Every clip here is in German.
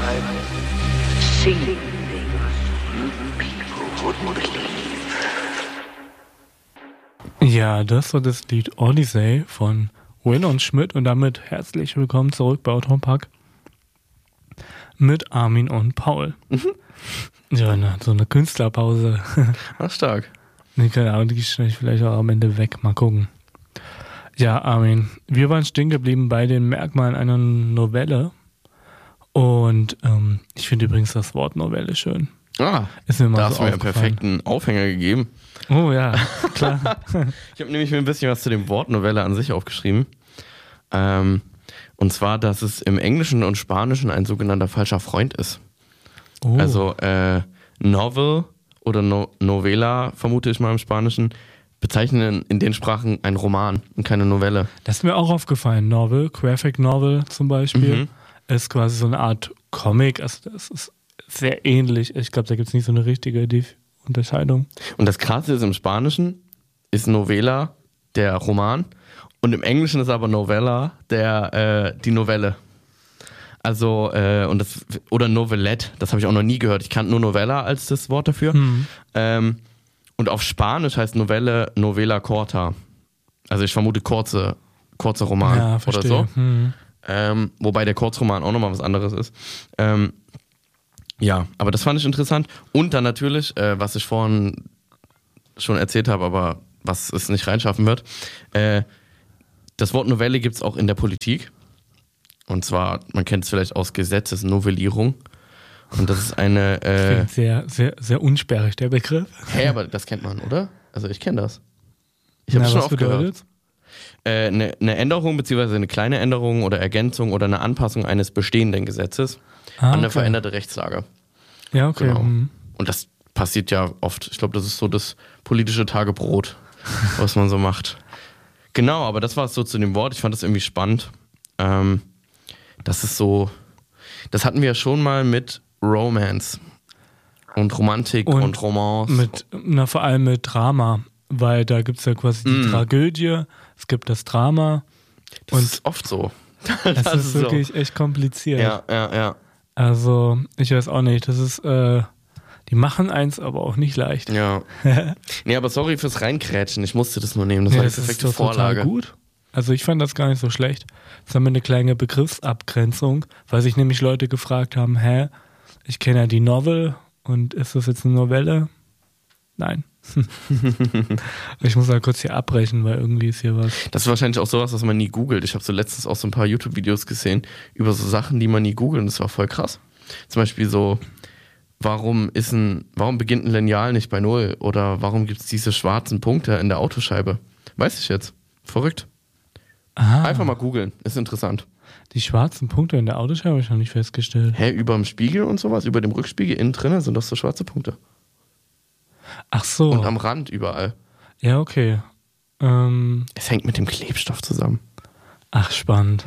seen things you people wouldn't believe. Ja, das war das Lied Odyssey von Win und Schmidt und damit herzlich willkommen zurück bei Autorenpack mit Armin und Paul. Ja, so eine Künstlerpause. Ach, stark. Nee, keine Ahnung, die schneide ich vielleicht auch am Ende weg. Mal gucken. Ja, Armin, wir waren stehen geblieben bei den Merkmalen einer Novelle und ich finde übrigens das Wort Novelle schön. Ist mir mal da so hast du mir einen perfekten Aufhänger gegeben. Oh ja, klar. Ich habe nämlich mir ein bisschen was zu dem Wort Novelle an sich aufgeschrieben. Und zwar, dass es im Englischen und Spanischen ein sogenannter falscher Freund ist. Oh. Also Novel oder Novela, vermute ich mal im Spanischen, bezeichnen in den Sprachen einen Roman und keine Novelle. Das ist mir auch aufgefallen. Novel, Graphic Novel zum Beispiel, ist quasi so eine Art Comic. Also das ist sehr ähnlich. Ich glaube, da gibt es nicht so eine richtige Unterscheidung. Und das Krasse ist, im Spanischen ist Novela der Roman und im Englischen ist aber Novella die Novelle. Also, oder Novelette, das habe ich auch noch nie gehört. Ich kannte nur Novella als das Wort dafür. Und auf Spanisch heißt Novelle Novela corta. Also ich vermute kurze Roman oder so. Wobei der Kurzroman auch nochmal was anderes ist. Ja, aber das fand ich interessant. Und dann natürlich, was ich vorhin schon erzählt habe, aber was es nicht reinschaffen wird, das Wort Novelle gibt es auch in der Politik. Und zwar, man kennt es vielleicht aus Gesetzesnovellierung. Und das ist eine... Klingt sehr, sehr, sehr unsperrig, der Begriff. Aber das kennt man, oder? Also ich kenne das. Ich habe schon oft gehört. Eine Änderung beziehungsweise eine kleine Änderung oder Ergänzung oder eine Anpassung eines bestehenden Gesetzes an eine veränderte Rechtslage. Ja, okay. Genau. Und das passiert ja oft. Ich glaube, das ist so das politische Tagebrot, was man so macht. Genau, aber das war es so zu dem Wort. Ich fand das irgendwie spannend. Das ist so, das hatten wir ja schon mal mit Romance und Romantik und Romance. Vor allem mit Drama, weil da gibt es ja quasi die Tragödie, es gibt das Drama. Das ist oft so. Das ist wirklich echt kompliziert. Ja. Also, ich weiß auch nicht, das ist, die machen eins, aber auch nicht leicht. Ja. Nee, aber sorry fürs Reinkrätschen, ich musste das nur nehmen, das war die perfekte Vorlage. Total gut. Also ich fand das gar nicht so schlecht. Jetzt haben wir eine kleine Begriffsabgrenzung, weil sich nämlich Leute gefragt haben, ich kenne ja die Novel und ist das jetzt eine Novelle? Nein. Ich muss mal kurz hier abbrechen, weil irgendwie ist hier was. Das ist wahrscheinlich auch sowas, was man nie googelt. Ich habe so letztens auch so ein paar YouTube-Videos gesehen über so Sachen, die man nie googelt und das war voll krass. Zum Beispiel so, warum beginnt ein Lineal nicht bei 0? Oder warum gibt es diese schwarzen Punkte in der Autoscheibe? Weiß ich jetzt. Verrückt. Einfach mal googeln, ist interessant. Die schwarzen Punkte in der Autoscheibe habe ich noch nicht festgestellt. Über dem Spiegel und sowas, über dem Rückspiegel innen drin sind doch so schwarze Punkte. Ach so. Und am Rand überall. Ja, okay. Es hängt mit dem Klebstoff zusammen. Ach, spannend.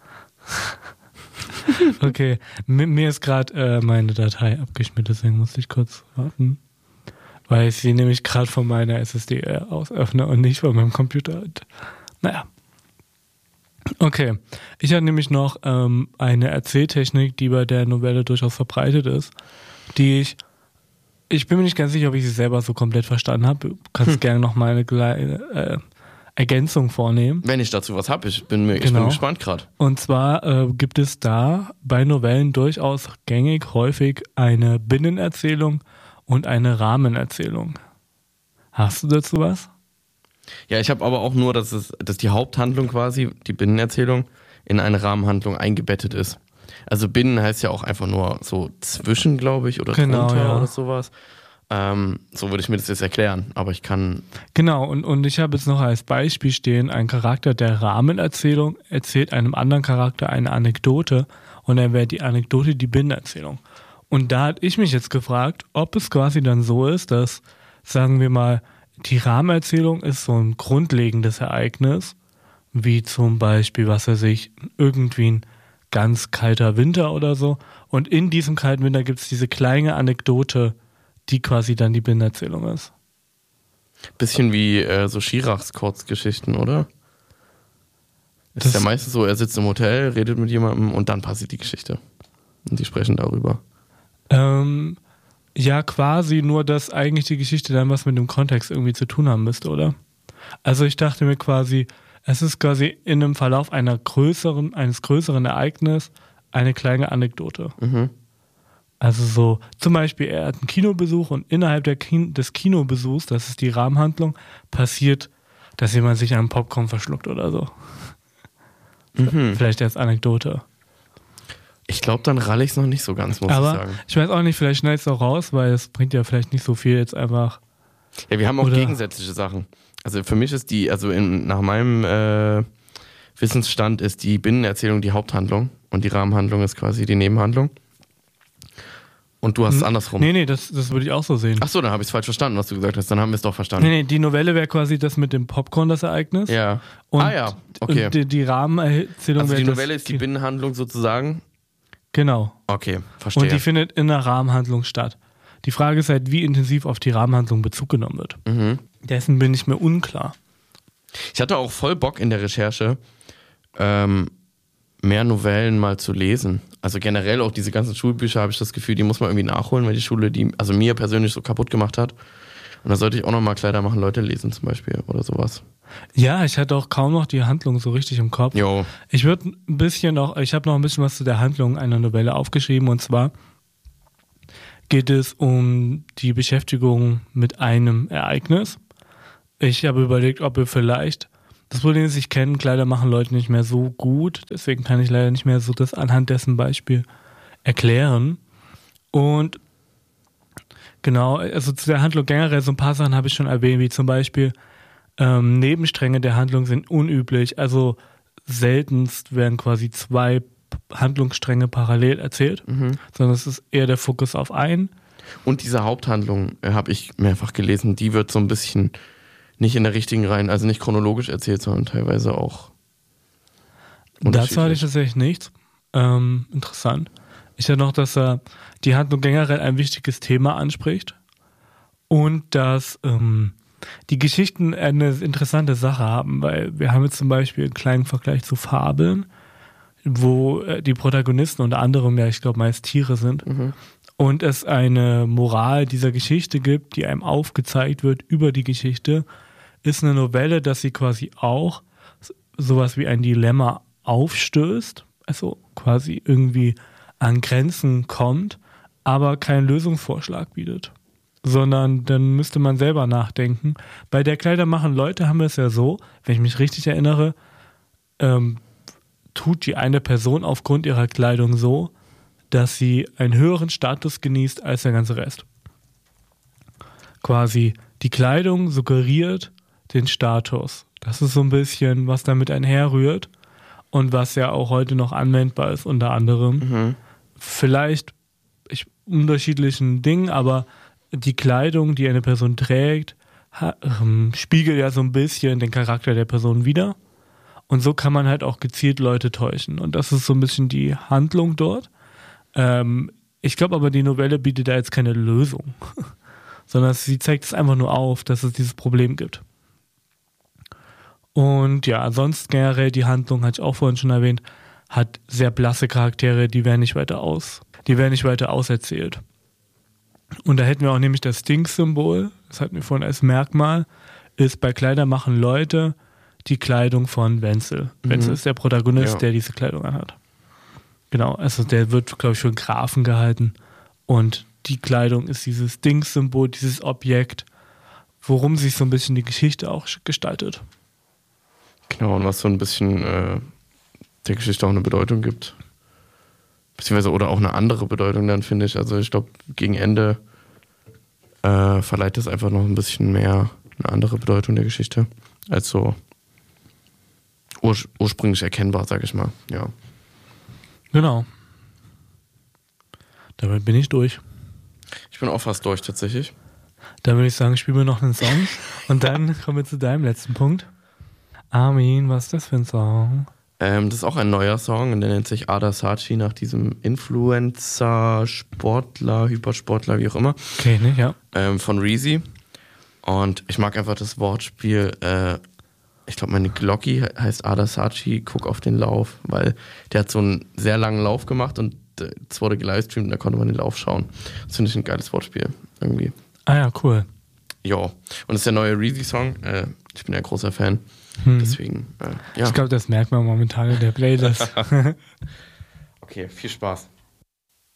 Okay, mir ist gerade meine Datei abgeschmiert, deswegen musste ich kurz warten. Weil ich sie nämlich gerade von meiner SSD aus öffne und nicht von meinem Computer. Naja. Okay, ich habe nämlich noch eine Erzähltechnik, die bei der Novelle durchaus verbreitet ist, die ich bin mir nicht ganz sicher, ob ich sie selber so komplett verstanden habe. Du kannst gerne noch mal eine kleine Ergänzung vornehmen. Wenn ich dazu was habe, ich bin gespannt gerade. Und zwar gibt es da bei Novellen durchaus häufig eine Binnenerzählung und eine Rahmenerzählung. Hast du dazu was? Ja, ich habe aber auch nur, dass die Haupthandlung quasi, die Binnenerzählung, in eine Rahmenhandlung eingebettet ist. Also Binnen heißt ja auch einfach nur so zwischen, glaube ich, oder drunter oder sowas. So würde ich mir das jetzt erklären, aber ich kann... Genau, und ich habe jetzt noch als Beispiel stehen, ein Charakter der Rahmenerzählung erzählt einem anderen Charakter eine Anekdote und dann wäre die Anekdote die Binnenerzählung. Und da hatte ich mich jetzt gefragt, ob es quasi dann so ist, dass, sagen wir mal, die Rahmenerzählung ist so ein grundlegendes Ereignis, wie zum Beispiel, irgendwie ein ganz kalter Winter oder so. Und in diesem kalten Winter gibt es diese kleine Anekdote, die quasi dann die Binnenerzählung ist. Bisschen wie so Schirachs Kurzgeschichten, oder? Es ist ja meistens so, er sitzt im Hotel, redet mit jemandem und dann passiert die Geschichte. und die sprechen darüber. Ja, quasi, nur dass eigentlich die Geschichte dann was mit dem Kontext irgendwie zu tun haben müsste, oder? Also ich dachte mir quasi, es ist quasi in einem Verlauf eines größeren Ereignisses eine kleine Anekdote. Also so, zum Beispiel, er hat einen Kinobesuch und innerhalb des Kinobesuchs, das ist die Rahmenhandlung, passiert, dass jemand sich einen Popcorn verschluckt oder so. Vielleicht als Anekdote. Ich glaube, dann ralle ich es noch nicht so ganz, muss ich sagen. Ich weiß auch nicht, vielleicht schneidest du auch raus, weil es bringt ja vielleicht nicht so viel jetzt einfach. Ja, wir haben auch gegensätzliche Sachen. Also für mich ist nach meinem Wissensstand ist die Binnenerzählung die Haupthandlung und die Rahmenhandlung ist quasi die Nebenhandlung. Und du hast es andersrum. Nee, das würde ich auch so sehen. Achso, dann habe ich es falsch verstanden, was du gesagt hast. Dann haben wir es doch verstanden. Nee, die Novelle wäre quasi das mit dem Popcorn, das Ereignis. Ja. Und, ja, okay. Und die Rahmenerzählung Also wäre die Novelle ist die Binnenhandlung sozusagen? Genau. Okay, verstehe. Und die findet in der Rahmenhandlung statt. Die Frage ist halt, wie intensiv auf die Rahmenhandlung Bezug genommen wird. Dessen bin ich mir unklar. Ich hatte auch voll Bock in der Recherche, mehr Novellen mal zu lesen. Also generell auch diese ganzen Schulbücher, habe ich das Gefühl, die muss man irgendwie nachholen, weil die Schule die also mir persönlich so kaputt gemacht hat. Und da sollte ich auch nochmal Kleider machen, Leute lesen zum Beispiel oder sowas. Ja, ich hatte auch kaum noch die Handlung so richtig im Kopf. Jo. Ich habe noch ein bisschen was zu der Handlung einer Novelle aufgeschrieben, und zwar geht es um die Beschäftigung mit einem Ereignis. Ich habe überlegt, ob wir vielleicht, das Problem ist, ich kenne Kleider machen Leute nicht mehr so gut, deswegen kann ich leider nicht mehr so das anhand dessen Beispiel erklären. Und genau, also zu der Handlung generell, so ein paar Sachen habe ich schon erwähnt, wie zum Beispiel Nebenstränge der Handlung sind unüblich, also seltenst werden quasi 2 Handlungsstränge parallel erzählt, sondern es ist eher der Fokus auf einen. Und diese Haupthandlung, habe ich mehrfach gelesen, die wird so ein bisschen nicht in der richtigen Reihe, also nicht chronologisch erzählt, sondern teilweise auch Dazu hatte ich tatsächlich nichts. Interessant. Ich hatte noch, dass er die Handlung generell ein wichtiges Thema anspricht und dass die Geschichten eine interessante Sache haben, weil wir haben jetzt zum Beispiel einen kleinen Vergleich zu Fabeln, wo die Protagonisten unter anderem ja, ich glaube, meist Tiere sind und es eine Moral dieser Geschichte gibt, die einem aufgezeigt wird über die Geschichte, ist eine Novelle, dass sie quasi auch sowas wie ein Dilemma aufstößt, also quasi irgendwie an Grenzen kommt, aber keinen Lösungsvorschlag bietet. Sondern dann müsste man selber nachdenken. Bei der Kleider machen Leute haben wir es ja so, wenn ich mich richtig erinnere, tut die eine Person aufgrund ihrer Kleidung so, dass sie einen höheren Status genießt als der ganze Rest. Quasi die Kleidung suggeriert den Status. Das ist so ein bisschen, was damit einherrührt und was ja auch heute noch anwendbar ist, unter anderem. Vielleicht unterschiedlichen Dingen, aber die Kleidung, die eine Person trägt, spiegelt ja so ein bisschen den Charakter der Person wider. Und so kann man halt auch gezielt Leute täuschen. Und das ist so ein bisschen die Handlung dort. Ich glaube aber, die Novelle bietet da jetzt keine Lösung, sondern sie zeigt es einfach nur auf, dass es dieses Problem gibt. Und ja, sonst generell die Handlung, hatte ich auch vorhin schon erwähnt, hat sehr blasse Charaktere, die werden nicht weiter auserzählt. Und da hätten wir auch nämlich das Stink-Symbol, das hatten wir vorhin als Merkmal, ist bei Kleider machen Leute die Kleidung von Wenzel. Wenzel ist der Protagonist, der diese Kleidung anhat. Genau, also der wird, glaube ich, für einen Grafen gehalten. Und die Kleidung ist dieses Stink-Symbol, dieses Objekt, worum sich so ein bisschen die Geschichte auch gestaltet. Genau, und was so ein bisschen der Geschichte auch eine Bedeutung gibt. Beziehungsweise oder auch eine andere Bedeutung dann, finde ich. Also ich glaube, gegen Ende verleiht es einfach noch ein bisschen mehr eine andere Bedeutung der Geschichte als so ursprünglich erkennbar, sage ich mal. Ja. Genau. Damit bin ich durch. Ich bin auch fast durch, tatsächlich. Dann würde ich sagen, spielen wir noch einen Song und dann kommen wir zu deinem letzten Punkt. Armin, was ist das für ein Song? Das ist auch ein neuer Song und der nennt sich Ada Saatchi nach diesem Influencer, Sportler, Hypersportler, wie auch immer. Okay, nicht, ja. Von Reezy. Und ich mag einfach das Wortspiel. Ich glaube, meine Glocki heißt Ada Sachi, guck auf den Lauf, weil der hat so einen sehr langen Lauf gemacht und es wurde gelivestreamt und da konnte man den Lauf schauen. Das finde ich ein geiles Wortspiel, irgendwie. Ah ja, cool. Ja, und das ist der neue Reezy-Song. Ich bin ja ein großer Fan, deswegen, ja. Ich glaube, das merkt man momentan in der Playlist. Okay, viel Spaß.